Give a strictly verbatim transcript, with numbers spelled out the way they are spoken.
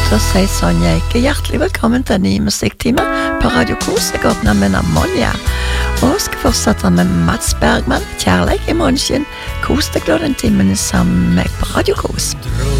Da sier Sonja Eike hjertelig velkommen til en ny musikktime på Radio Kos. Jeg åpner med Ammonia og skal fortsette med Mats Bergman, Kjærleik i måneskinn. Kos deg da den timen sammen med meg på Radio Kos.